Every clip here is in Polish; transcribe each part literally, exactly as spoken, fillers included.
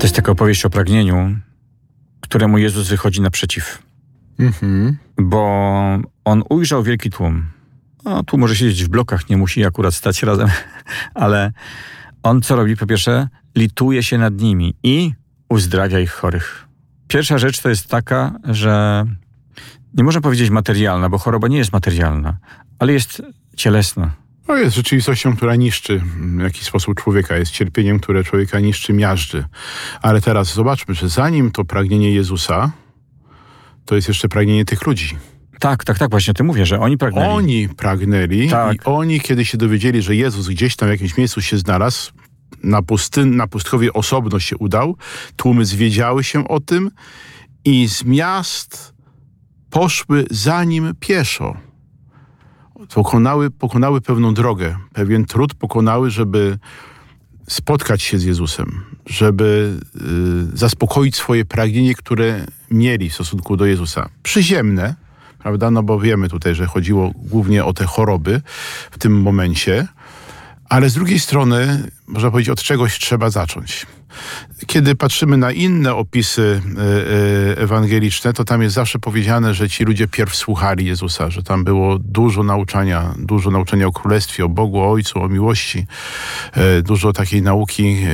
To jest taka opowieść o pragnieniu, któremu Jezus wychodzi naprzeciw. Mhm. Bo on ujrzał wielki tłum. No, tu może siedzieć w blokach, nie musi akurat stać razem, ale on co robi? Po pierwsze, lituje się nad nimi i uzdrawia ich chorych. Pierwsza rzecz to jest taka, że nie można powiedzieć materialna, bo choroba nie jest materialna, ale jest cielesna. To jest rzeczywistością, która niszczy w jakiś sposób człowieka. Jest cierpieniem, które człowieka niszczy, miażdży. Ale teraz zobaczmy, że zanim to pragnienie Jezusa, to jest jeszcze pragnienie tych ludzi. Tak, tak, tak, właśnie o tym mówię, że oni pragnęli. Oni pragnęli Tak. i oni, kiedy się dowiedzieli, że Jezus gdzieś tam w jakimś miejscu się znalazł, na, pustyn, na pustkowie osobno się udał, tłumy zwiedziały się o tym i z miast poszły za nim pieszo. Pokonały, pokonały pewną drogę, pewien trud pokonały, żeby spotkać się z Jezusem, żeby y, zaspokoić swoje pragnienie, które mieli w stosunku do Jezusa. Przyziemne, prawda? No bo wiemy tutaj, że chodziło głównie o te choroby w tym momencie, ale z drugiej strony, można powiedzieć, od czegoś trzeba zacząć. Kiedy patrzymy na inne opisy e, e, ewangeliczne, to tam jest zawsze powiedziane, że ci ludzie pierw słuchali Jezusa, że tam było dużo nauczania, dużo nauczania o Królestwie, o Bogu, o Ojcu, o miłości, e, dużo takiej nauki, e,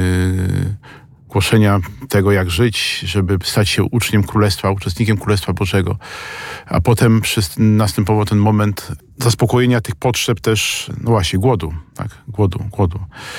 głoszenia tego, jak żyć, żeby stać się uczniem Królestwa, uczestnikiem Królestwa Bożego. A potem przy, następował ten moment zaspokojenia tych potrzeb też, no właśnie, głodu, tak, głodu, głodu.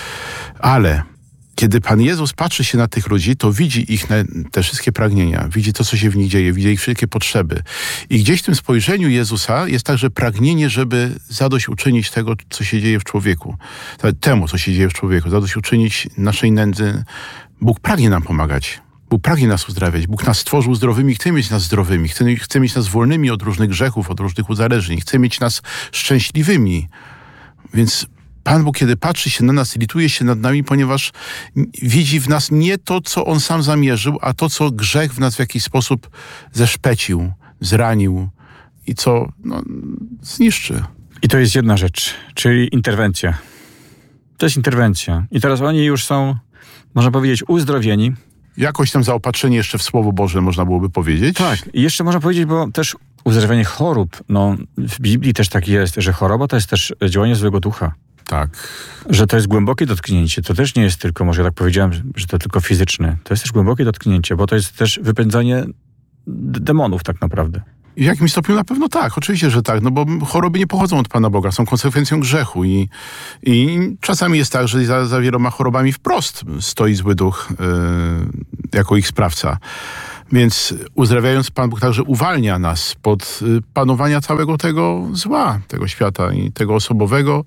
Ale kiedy Pan Jezus patrzy się na tych ludzi, to widzi ich te wszystkie pragnienia, widzi to, co się w nich dzieje, widzi ich wszystkie potrzeby. I gdzieś w tym spojrzeniu Jezusa jest także pragnienie, żeby zadośćuczynić tego, co się dzieje w człowieku. Temu, co się dzieje w człowieku. Zadośćuczynić naszej nędzy. Bóg pragnie nam pomagać. Bóg pragnie nas uzdrawiać. Bóg nas stworzył zdrowymi, chce mieć nas zdrowymi. Chce, chce mieć nas wolnymi od różnych grzechów, od różnych uzależnień. Chce mieć nas szczęśliwymi. Więc Pan Bóg, kiedy patrzy się na nas, lituje się nad nami, ponieważ widzi w nas nie to, co On sam zamierzył, a to, co grzech w nas w jakiś sposób zeszpecił, zranił i co no, zniszczy. I to jest jedna rzecz, czyli interwencja. To jest interwencja. I teraz oni już są, można powiedzieć, uzdrowieni. Jakoś tam zaopatrzenie jeszcze w Słowo Boże, można byłoby powiedzieć. Tak. I jeszcze można powiedzieć, bo też uzdrowienie chorób, no w Biblii też tak jest, że choroba to jest też działanie złego ducha. Tak. Że to jest głębokie dotknięcie. To też nie jest tylko, może ja tak powiedziałem, że to tylko fizyczne. To jest też głębokie dotknięcie, bo to jest też wypędzanie d- demonów tak naprawdę. W jakimś stopniu na pewno tak, oczywiście, że tak, no bo choroby nie pochodzą od Pana Boga, są konsekwencją grzechu i, i czasami jest tak, że za, za wieloma chorobami wprost stoi zły duch yy, jako ich sprawca. Więc uzdrawiając, Pan Bóg także uwalnia nas spod yy, panowania całego tego zła, tego świata i tego osobowego,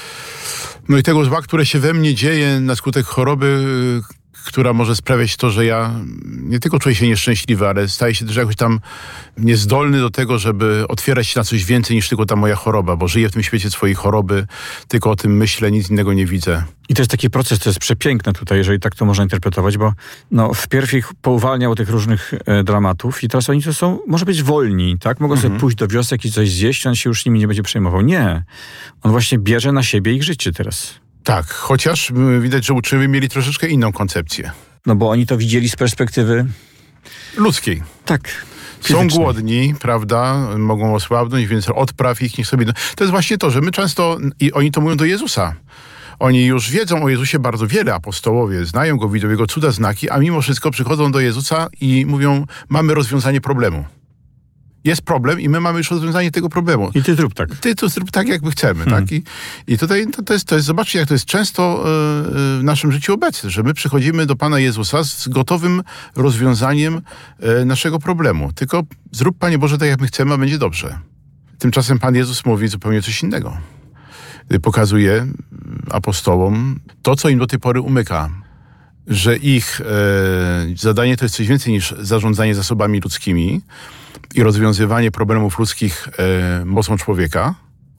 no i tego zła, które się we mnie dzieje na skutek choroby, yy, która może sprawiać to, że ja nie tylko czuję się nieszczęśliwy, ale staję się też jakoś tam niezdolny do tego, żeby otwierać się na coś więcej niż tylko ta moja choroba, bo żyję w tym świecie swojej choroby, tylko o tym myślę, nic innego nie widzę. I to jest taki proces, to jest przepiękne tutaj, jeżeli tak to można interpretować, bo no, wpierw ich pouwalniał tych różnych e, dramatów i teraz oni to są, może być wolni, tak? Mogą mhm. sobie pójść do wiosek i coś zjeść, on się już nimi nie będzie przejmował. Nie. On właśnie bierze na siebie ich życie teraz. Tak, chociaż widać, że uczniowie mieli troszeczkę inną koncepcję. No bo oni to widzieli z perspektywy ludzkiej. Tak. Są głodni, prawda, mogą osłabnąć, więc odpraw ich, niech sobie... To jest właśnie to, że my często, i oni to mówią do Jezusa, oni już wiedzą o Jezusie bardzo wiele, apostołowie, znają Go, widzą Jego cuda, znaki, a mimo wszystko przychodzą do Jezusa i mówią, mamy rozwiązanie problemu. Jest problem i my mamy już rozwiązanie tego problemu. I ty zrób tak. Ty to zrób tak, jak my chcemy. Hmm. Tak? I, I tutaj to, to, jest, to jest, zobaczcie, jak to jest często yy, w naszym życiu obecne, że my przychodzimy do Pana Jezusa z gotowym rozwiązaniem yy, naszego problemu. Tylko zrób, Panie Boże, tak, jak my chcemy, a będzie dobrze. Tymczasem Pan Jezus mówi zupełnie coś innego. Pokazuje apostołom to, co im do tej pory umyka. Że ich e, zadanie to jest coś więcej niż zarządzanie zasobami ludzkimi i rozwiązywanie problemów ludzkich e, mocą człowieka,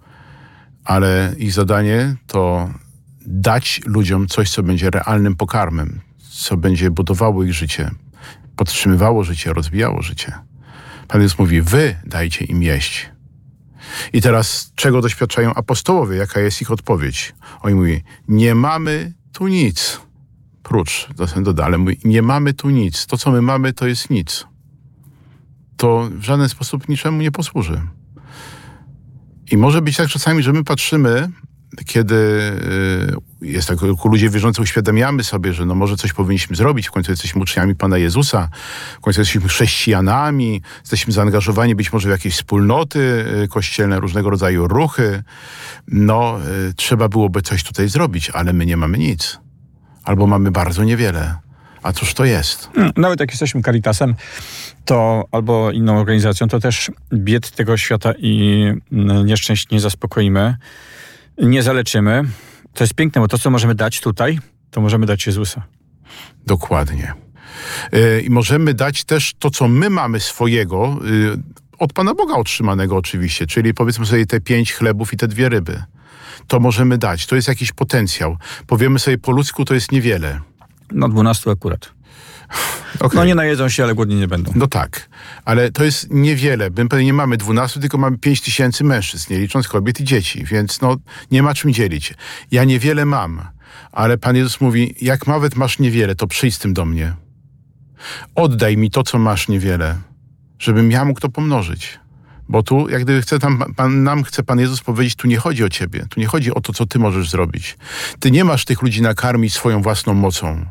ale ich zadanie to dać ludziom coś, co będzie realnym pokarmem, co będzie budowało ich życie, podtrzymywało życie, rozwijało życie. Pan Jezus mówi, wy dajcie im jeść. I teraz czego doświadczają apostołowie? Jaka jest ich odpowiedź? Oni mówią, nie mamy tu nic. prócz, doda, ale mówi, nie mamy tu nic. To, co my mamy, to jest nic. To w żaden sposób niczemu nie posłuży. I może być tak czasami, że my patrzymy, kiedy jest tak, ludzie wierzący uświadamiamy sobie, że no może coś powinniśmy zrobić, w końcu jesteśmy uczniami Pana Jezusa, w końcu jesteśmy chrześcijanami, jesteśmy zaangażowani być może w jakieś wspólnoty kościelne, różnego rodzaju ruchy. No, trzeba byłoby coś tutaj zrobić, ale my nie mamy nic. Albo mamy bardzo niewiele. A cóż to jest? Nawet jak jesteśmy Caritasem, to albo inną organizacją, to też bied tego świata i nieszczęść nie zaspokoimy, nie zaleczymy. To jest piękne, bo to, co możemy dać tutaj, to możemy dać Jezusa. Dokładnie. Yy, I możemy dać też to, co my mamy swojego, yy, od Pana Boga otrzymanego oczywiście, czyli powiedzmy sobie te pięć chlebów i te dwie ryby. To możemy dać. To jest jakiś potencjał. Powiemy sobie po ludzku, to jest niewiele. No dwunastu akurat. Okay. No nie najedzą się, ale głodni nie będą. No tak, ale to jest niewiele. Bym pewnie nie mamy dwunastu, tylko mamy pięć tysięcy mężczyzn, nie licząc kobiet i dzieci, więc no nie ma czym dzielić. Ja niewiele mam, ale Pan Jezus mówi, jak nawet masz niewiele, to przyjdź z tym do mnie. Oddaj mi to, co masz niewiele, żebym ja mógł to pomnożyć. Bo tu, jak gdyby chce tam, pan, nam chce Pan Jezus powiedzieć, tu nie chodzi o ciebie, tu nie chodzi o to, co ty możesz zrobić. Ty nie masz tych ludzi nakarmić swoją własną mocą.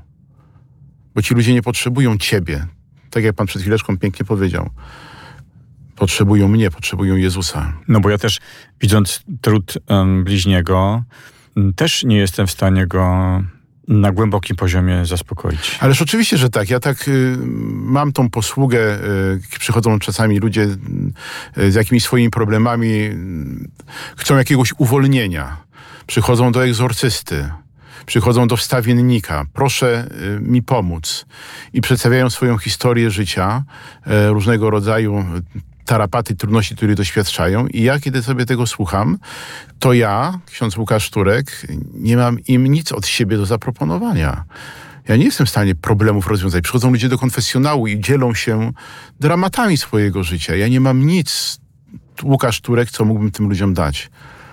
Bo ci ludzie nie potrzebują ciebie. Tak jak Pan przed chwileczką pięknie powiedział. Potrzebują mnie, potrzebują Jezusa. No bo ja też, widząc trud um, bliźniego, też nie jestem w stanie go na głębokim poziomie zaspokoić. Ależ oczywiście, że tak. Ja tak y, mam tą posługę, y, przychodzą czasami ludzie y, z jakimiś swoimi problemami, y, chcą jakiegoś uwolnienia. Przychodzą do egzorcysty. Przychodzą do wstawiennika, proszę y, mi pomóc. I przedstawiają swoją historię życia, y, różnego rodzaju tarapaty, trudności, które doświadczają. I ja, kiedy sobie tego słucham, to ja, ksiądz Łukasz Turek, nie mam im nic od siebie do zaproponowania. Ja nie jestem w stanie problemów rozwiązać. Przychodzą ludzie do konfesjonału i dzielą się dramatami swojego życia. Ja nie mam nic, Łukasz Turek, co mógłbym tym ludziom dać.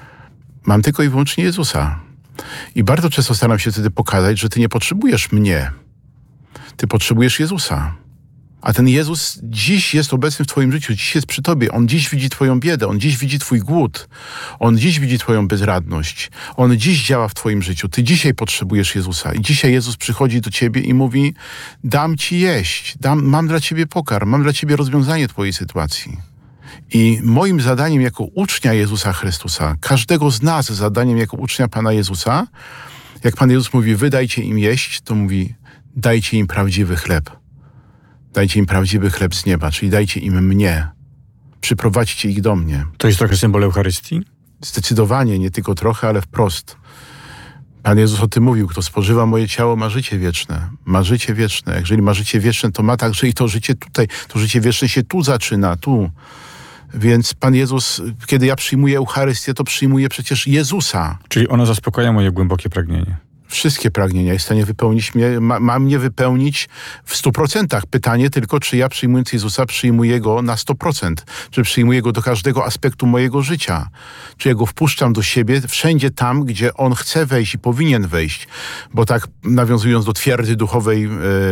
Mam tylko i wyłącznie Jezusa. I bardzo często staram się wtedy pokazać, że ty nie potrzebujesz mnie. Ty potrzebujesz Jezusa. A ten Jezus dziś jest obecny w twoim życiu, dziś jest przy tobie. On dziś widzi twoją biedę, on dziś widzi twój głód. On dziś widzi twoją bezradność. On dziś działa w twoim życiu. Ty dzisiaj potrzebujesz Jezusa. I dzisiaj Jezus przychodzi do ciebie i mówi, dam ci jeść, dam, mam dla ciebie pokarm, mam dla ciebie rozwiązanie twojej sytuacji. I moim zadaniem jako ucznia Jezusa Chrystusa, każdego z nas zadaniem jako ucznia Pana Jezusa, jak Pan Jezus mówi, wy dajcie im jeść, to mówi, dajcie im prawdziwy chleb. Dajcie im prawdziwy chleb z nieba, czyli dajcie im mnie. Przyprowadźcie ich do mnie. To jest trochę symbol Eucharystii? Zdecydowanie, nie tylko trochę, ale wprost. Pan Jezus o tym mówił, kto spożywa moje ciało, ma życie wieczne. Ma życie wieczne. Jeżeli ma życie wieczne, to ma także i to życie tutaj. To życie wieczne się tu zaczyna, tu. Więc Pan Jezus, kiedy ja przyjmuję Eucharystię, to przyjmuję przecież Jezusa. Czyli ono zaspokaja moje głębokie pragnienie. Wszystkie pragnienia jest w stanie wypełnić mnie, ma, ma mnie wypełnić w stu procentach. Pytanie tylko, czy ja przyjmując Jezusa przyjmuję Go na sto procent. Czy przyjmuję Go do każdego aspektu mojego życia. Czy ja Go wpuszczam do siebie wszędzie tam, gdzie On chce wejść i powinien wejść. Bo tak nawiązując do twierdzy duchowej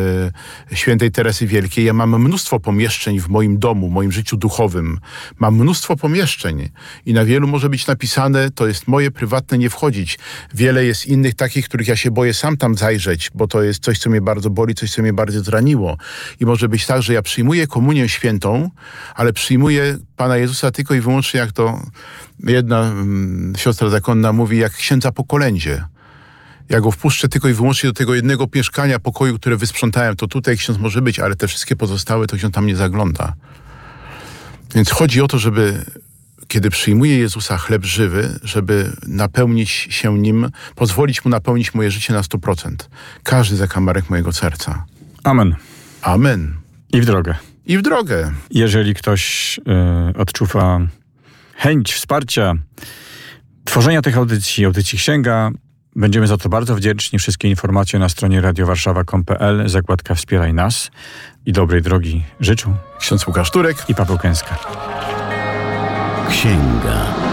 e, świętej Teresy Wielkiej, ja mam mnóstwo pomieszczeń w moim domu, w moim życiu duchowym. Mam mnóstwo pomieszczeń i na wielu może być napisane, to jest moje prywatne, nie wchodzić. Wiele jest innych takich, których ja się boję sam tam zajrzeć, bo to jest coś, co mnie bardzo boli, coś, co mnie bardzo zraniło. I może być tak, że ja przyjmuję komunię świętą, ale przyjmuję Pana Jezusa tylko i wyłącznie, jak to jedna um, siostra zakonna mówi, jak księdza po kolędzie. Ja go wpuszczę tylko i wyłącznie do tego jednego mieszkania, pokoju, które wysprzątałem, to tutaj ksiądz może być, ale te wszystkie pozostałe, to ksiądz tam nie zagląda. Więc chodzi o to, żeby kiedy przyjmuję Jezusa chleb żywy, żeby napełnić się Nim, pozwolić Mu napełnić moje życie na sto procent. Każdy zakamarek mojego serca. Amen. Amen. I w drogę. I w drogę. Jeżeli ktoś y, odczuwa chęć wsparcia tworzenia tych audycji, audycji Księga, będziemy za to bardzo wdzięczni. Wszystkie informacje na stronie radiowarszawa kropka com kropka pe el, zakładka Wspieraj nas. I dobrej drogi życzą ksiądz Łukasz Turek i Paweł Kęska. Księga.